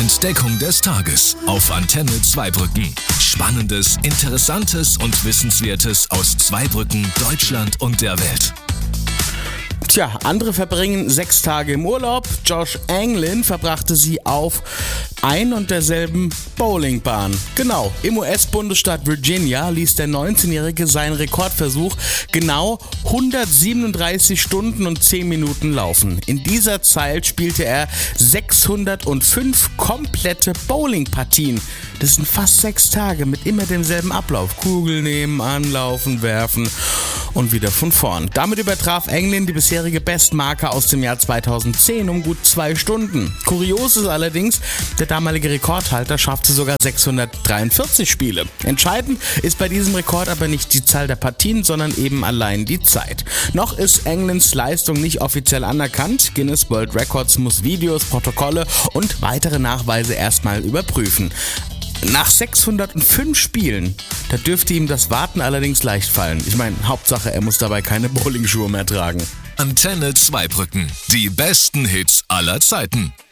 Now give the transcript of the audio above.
Entdeckung des Tages auf Antenne Zweibrücken. Spannendes, Interessantes und Wissenswertes aus Zweibrücken, Deutschland und der Welt. Tja, andere verbringen 6 Tage im Urlaub. Josh Anglin verbrachte sie auf ein und derselben Bowlingbahn. Genau, im US-Bundesstaat Virginia ließ der 19-Jährige seinen Rekordversuch genau 137 Stunden und 10 Minuten laufen. In dieser Zeit spielte er 605 komplette Bowlingpartien. Das sind fast 6 Tage mit immer demselben Ablauf. Kugel nehmen, anlaufen, werfen und wieder von vorn. Damit übertraf Anglin die bisherige Bestmarke aus dem Jahr 2010 um gut 2 Stunden. Kurios ist allerdings, der damalige Rekordhalter schaffte sogar 643 Spiele. Entscheidend ist bei diesem Rekord aber nicht die Zahl der Partien, sondern eben allein die Zeit. Noch ist Anglins Leistung nicht offiziell anerkannt. Guinness World Records muss Videos, Protokolle und weitere Nachweise erstmal überprüfen. Nach 605 Spielen, da dürfte ihm das Warten allerdings leicht fallen. Ich meine, Hauptsache, er muss dabei keine Bowlingschuhe mehr tragen. Antenne Zweibrücken. Die besten Hits aller Zeiten.